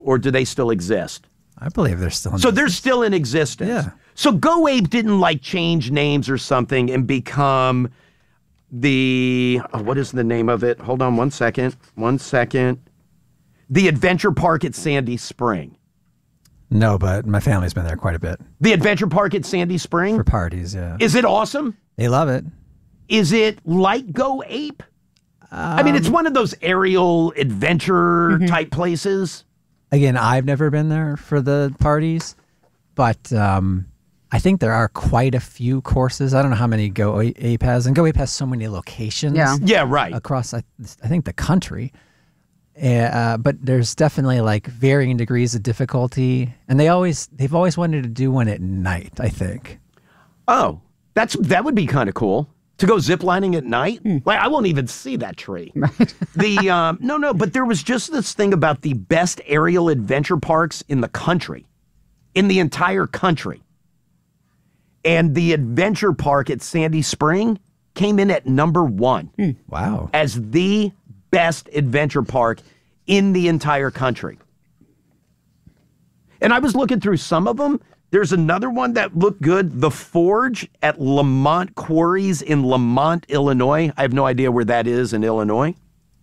or do they still exist? I believe they're still in So they're still in existence. Yeah. So Go Ape didn't like change names or something and become what is the name of it? Hold on 1 second. 1 second. The Adventure Park at Sandy Spring. No, but my family's been there quite a bit. The Adventure Park at Sandy Spring? For parties, yeah. Is it awesome? They love it. Is it like Go Ape? I mean, it's one of those aerial adventure type places. Again, I've never been there for the parties, but I think there are quite a few courses. I don't know how many Go Ape has, and Go Ape has so many locations. Yeah, right. Across, I think, the country. But there's definitely like varying degrees of difficulty, and they've always wanted to do one at night, I think. Oh, that would be kind of cool. To go ziplining at night? Like, I won't even see that tree. No, but there was just this thing about the best aerial adventure parks in the country, in the entire country. And the adventure park at Sandy Spring came in at number 1. Wow. As the best adventure park in the entire country. And I was looking through some of them. There's another one that looked good, The Forge at Lamont Quarries in Lamont, Illinois. I have no idea where that is in Illinois.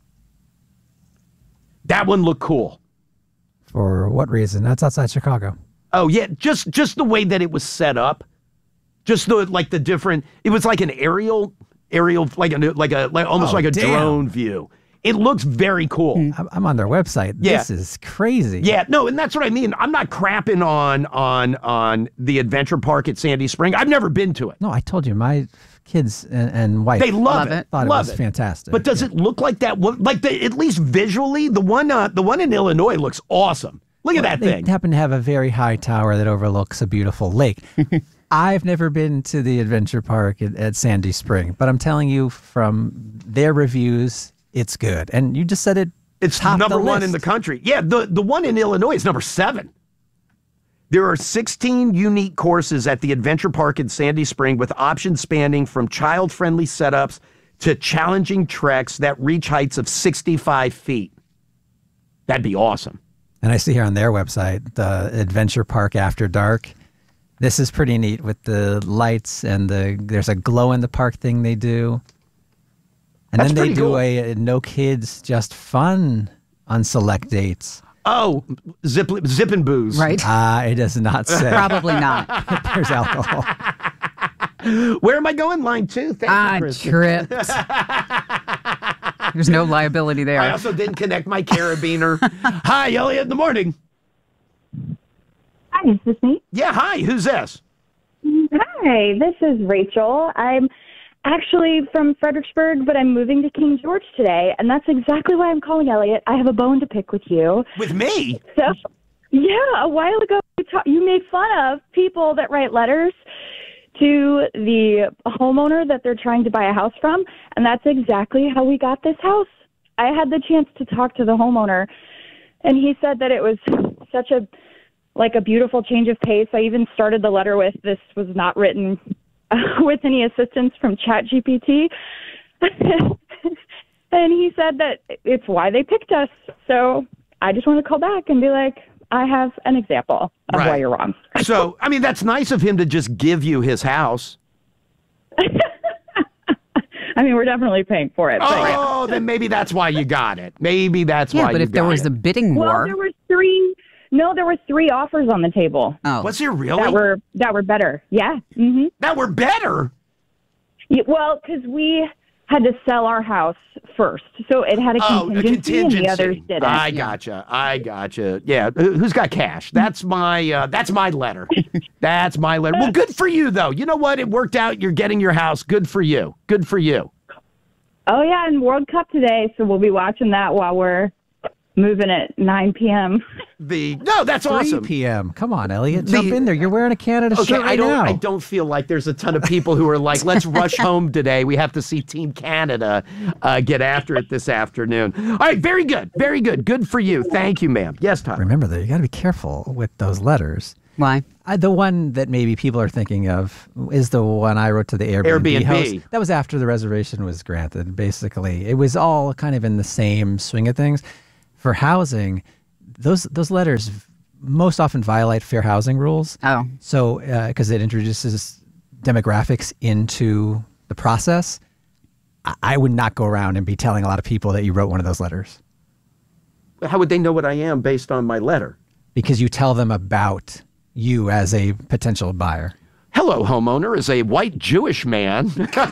That one looked cool. For what reason? That's outside Chicago. Oh, yeah, just the way that it was set up. Just the different, it was like an aerial, like almost like a drone view. It looks very cool. I'm on their website. Yeah. This is crazy. Yeah, no, and that's what I mean. I'm not crapping on the adventure park at Sandy Spring. I've never been to it. No, I told you, my kids and wife. They love it. Thought love it was fantastic. But does it look like that? At least visually, the one in Illinois looks awesome. Look at that thing. They happen to have a very high tower that overlooks a beautiful lake. I've never been to the adventure park at Sandy Spring, but I'm telling you from their reviews, it's good. And you just said it's number 1 in the country. Yeah, the one in Illinois is number 7. There are 16 unique courses at the adventure park in Sandy Spring with options spanning from child-friendly setups to challenging treks that reach heights of 65 feet. That'd be awesome. And I see here on their website, the Adventure Park After Dark. This is pretty neat with the lights and there's a glow in the park thing they do. And then they do a no kids, just fun on select dates. Oh, zip and booze. Right. It does not say. Probably not. There's alcohol. Where am I going? Line 2? Thank you, tripped. There's no liability there. I also didn't connect my carabiner. Hi, Elliot, in the morning. Hi, is this me? Yeah, hi, who's this? Hi, this is Rachel. I'm actually from Fredericksburg, but I'm moving to King George today, and that's exactly why I'm calling, Elliot. I have a bone to pick with you. With me? So, yeah, a while ago you made fun of people that write letters to the homeowner that they're trying to buy a house from, and that's exactly how we got this house. I had the chance to talk to the homeowner, and he said that it was such a beautiful change of pace. I even started the letter with, this was not written with any assistance from ChatGPT. And he said that it's why they picked us. So I just want to call back and be like, I have an example of why you're wrong. So, I mean, that's nice of him to just give you his house. I mean, we're definitely paying for it. Oh, then maybe that's why you got it. Maybe that's why you got it. Yeah, but if there was a bidding war. Well, there were 3 offers on the table. Oh. Was there really? That were better. Yeah. Mm-hmm. That were better? Yeah, well, because we had to sell our house first. So it had a contingency, and the others didn't. I gotcha. Yeah, who's got cash? That's my letter. That's my letter. Well, good for you, though. You know what? It worked out. You're getting your house. Good for you. Good for you. Oh, yeah, and World Cup today, so we'll be watching that while we're moving at 9 p.m. No, that's 3 awesome. 3 p.m. Come on, Elliot. Jump in there. You're wearing a Canada shirt right now. I don't feel like there's a ton of people who are like, let's rush home today. We have to see Team Canada get after it this afternoon. All right, very good. Very good. Good for you. Thank you, ma'am. Yes, Tom. Remember, though, you got to be careful with those letters. Why? The one that maybe people are thinking of is the one I wrote to the Airbnb host. That was after the reservation was granted. Basically, it was all kind of in the same swing of things. For housing, those letters most often violate fair housing rules. Oh. So, because it introduces demographics into the process, I would not go around and be telling a lot of people that you wrote one of those letters. How would they know what I am based on my letter? Because you tell them about you as a potential buyer. Hello, homeowner, as a white Jewish man.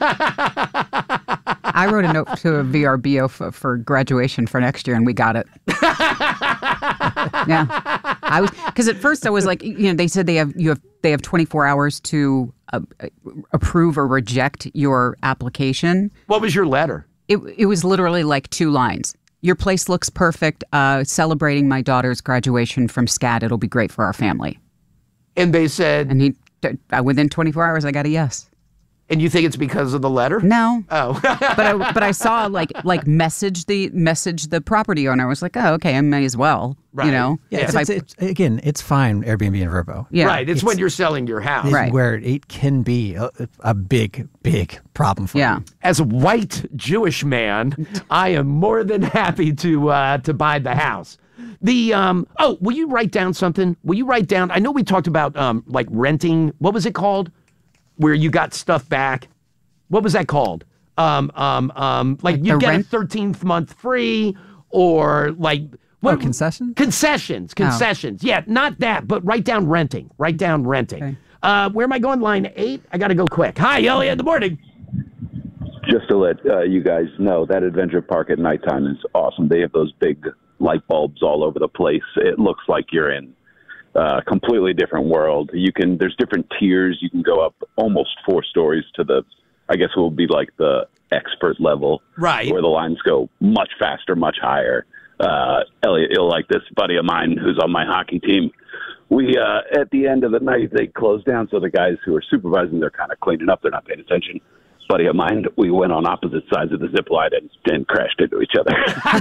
I wrote a note to a VRBO for graduation for next year, and we got it. Yeah, because at first I was like, they said they have 24 hours to approve or reject your application. What was your letter? It was literally like 2 lines. Your place looks perfect. Celebrating my daughter's graduation from SCAD. It'll be great for our family. And they said... And within 24 hours, I got a yes. And you think it's because of the letter? No. Oh. but I saw like message the property owner. I was like, oh, okay, I may as well. Right. Yeah, If it's fine, Airbnb and Vrbo. Yeah. Right. It's when you're selling your house. Right. Where it can be a big, big problem for you. As a white Jewish man, I am more than happy to buy the house. Will you write down something? Will you write down? I know we talked about like renting. What was it called? Where you got stuff back. What was that called? Like you get a 13th month free, or like what? Concessions. Concessions. Yeah, not that, but write down renting. Write down renting. Okay. Where am I going? Line 8. I got to go quick. Hi, Elliot. In the morning. Just to let you guys know, that adventure park at nighttime is awesome. They have those big light bulbs all over the place. It looks like you're in a completely different world. There's different tiers. You can go up almost 4 stories to the, I guess it will be like the expert level. Right. Where the lines go much faster, much higher. Elliot, you'll like this. Buddy of mine who's on my hockey team. We, at the end of the night, they close down. So the guys who are supervising, they're kind of cleaning up. They're not paying attention. Buddy of mine, we went on opposite sides of the zip line and crashed into each other.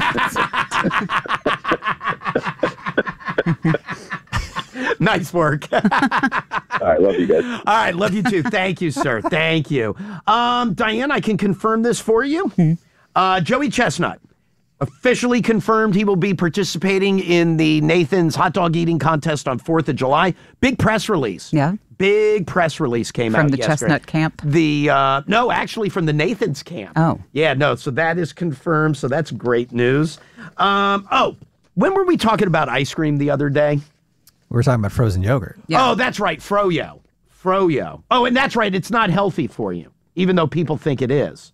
Nice work. All right, love you guys. All right, love you too. Thank you, sir. Thank you. Diane, I can confirm this for you. Joey Chestnut officially confirmed he will be participating in the Nathan's hot dog eating contest on 4th of July. Big press release. Yeah. Big press release came out from the yesterday. Chestnut camp? No, actually from the Nathan's camp. Oh. Yeah, no, so that is confirmed, so that's great news. When were we talking about ice cream the other day? We were talking about frozen yogurt. Yeah. Oh, that's right, Froyo. Oh, and that's right, it's not healthy for you, even though people think it is.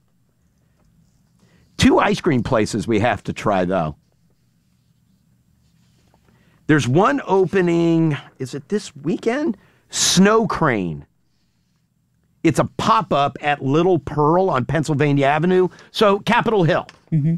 2 ice cream places we have to try, though. There's one opening, is it this weekend? Snow Crane. It's a pop-up at Little Pearl on Pennsylvania Avenue. So, Capitol Hill. Mm-hmm.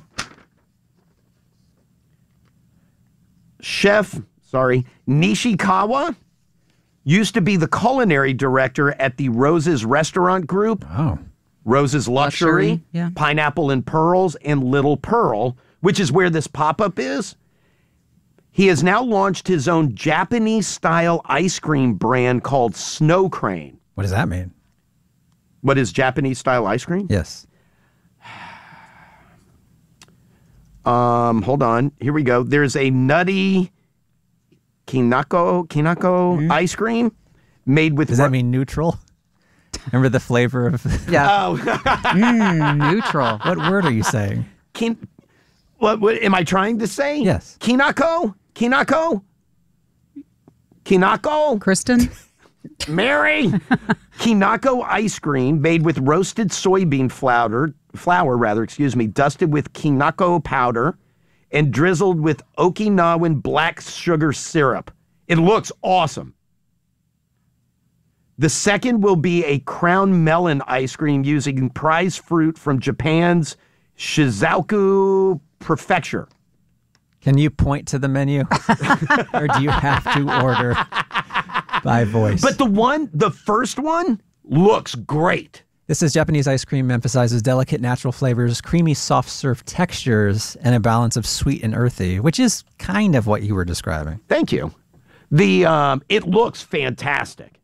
Chef Nishikawa used to be the culinary director at the Roses Restaurant Group. Oh. Roses Luxury, yeah. Pineapple and Pearls, and Little Pearl, which is where this pop-up is. He has now launched his own Japanese-style ice cream brand called Snow Crane. What does that mean? What is Japanese-style ice cream? Yes. Hold on. Here we go. There's a nutty Kinako ice cream made with... Does that mean neutral? Remember the flavor of... Yeah. Oh. Neutral. What word are you saying? What am I trying to say? Yes. Kinako? Kristen? Mary? Kinako ice cream made with roasted soybean flour, dusted with Kinako powder and drizzled with Okinawan black sugar syrup. It looks awesome. The second will be a crown melon ice cream using prize fruit from Japan's Shizuoka Prefecture. Can you point to the menu? Or do you have to order by voice? But the first one looks great. This is Japanese ice cream, emphasizes delicate natural flavors, creamy soft serve textures, and a balance of sweet and earthy, which is kind of what you were describing. Thank you. It looks fantastic.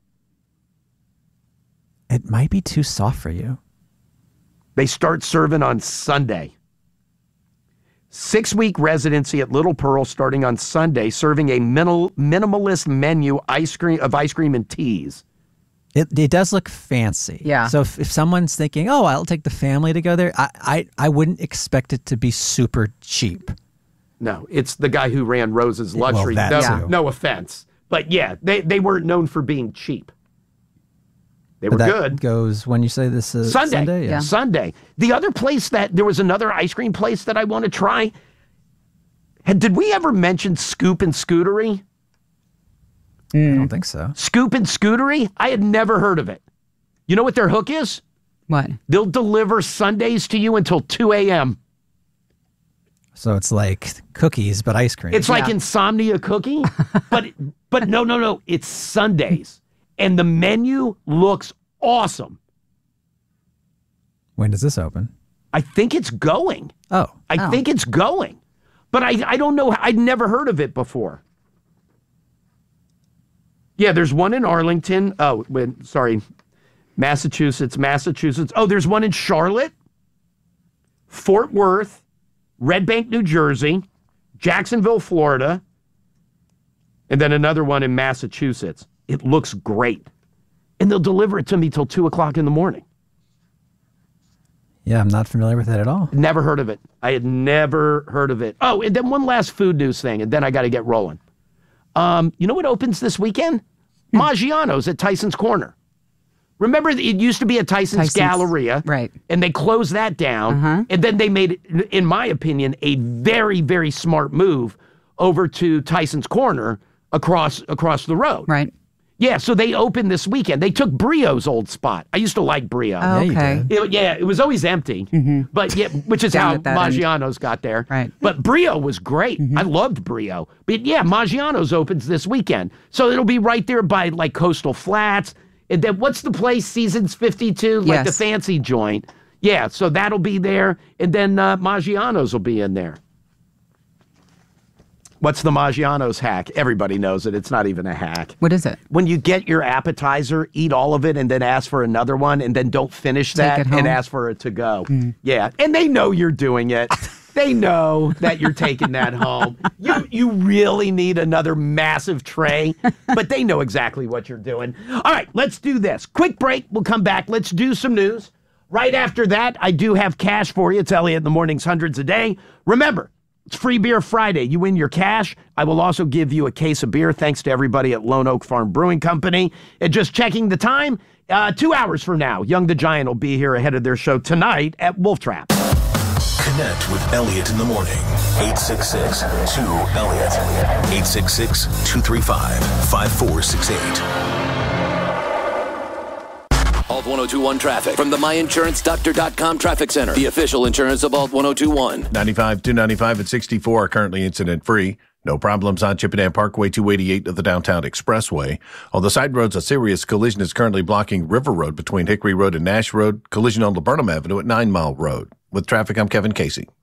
It might be too soft for you. They start serving on Sunday. 6-week residency at Little Pearl starting on Sunday, serving a minimalist menu of ice cream and teas. It does look fancy. Yeah. So if someone's thinking, oh, I'll take the family to go there, I wouldn't expect it to be super cheap. No, it's the guy who ran Rose's Luxury. Well, that too. No offense. But yeah, they weren't known for being cheap. They were But that good. Goes when you say this is Sunday. Yeah. Sunday. The other place there was another ice cream place that I want to try. Did we ever mention Scoop and Scootery? I don't think so. Scoop and Scootery? I had never heard of it. You know what their hook is? What? They'll deliver Sundays to you until 2 a.m. So it's like cookies, but ice cream. It's like Insomnia Cookie, but no. It's Sundays. And the menu looks awesome. When does this open? I think it's going. Oh. I think it's going. But I don't know. I'd never heard of it before. Yeah, there's one in Arlington. Massachusetts. Oh, there's one in Charlotte, Fort Worth, Red Bank, New Jersey, Jacksonville, Florida, and then another one in Massachusetts. It looks great. And they'll deliver it to me till 2 o'clock in the morning. Yeah, I'm not familiar with that at all. Never heard of it. I had never heard of it. Oh, and then one last food news thing, and then I got to get rolling. You know what opens this weekend? Maggiano's at Tyson's Corner. Remember, it used to be a Tyson's Galleria. Right. And they closed that down. And then they made, in my opinion, a very, very smart move over to Tyson's Corner across the road. Right. Yeah, so they opened this weekend. They took Brio's old spot. I used to like Brio. Oh, you okay. did. It was always empty, but yeah, which is Down how at that end. Maggiano's got there. Right. But Brio was great. I loved Brio. But yeah, Maggiano's opens this weekend. So it'll be right there by like Coastal Flats. And then what's the place, Seasons 52? Like the Yes. fancy joint. Yeah, so that'll be there. And then Maggiano's will be in there. What's the Maggiano's hack? Everybody knows it. It's not even a hack. What is it? When you get your appetizer, eat all of it and then ask for another one and then don't finish that it home. and ask for it to go. Yeah. And they know you're doing it. They know that you're taking that home. You really need another massive tray, but they know exactly what you're doing. All right, let's do this. Quick break. We'll come back. Let's do some news. Right after that, I do have cash for you. It's Elliot in the Mornings, hundreds a day. Remember, it's Free Beer Friday. You win your cash. I will also give you a case of beer, thanks to everybody at Lone Oak Farm Brewing Company. And just checking the time, 2 hours from now, Young the Giant will be here ahead of their show tonight at Wolf Trap. Connect with Elliot in the morning. 866-2-ELLIOT. 866-235-5468. Alt 1021 traffic from the MyInsuranceDoctor.com traffic center, the official insurance of Alt 1021. 95, 295 and 64 are currently incident free. No problems on Chippendale Parkway 288 of the Downtown Expressway. On the side roads, a serious collision is currently blocking River Road between Hickory Road and Nash Road. Collision on Laburnum Avenue at 9 Mile Road. With traffic, I'm Kevin Casey.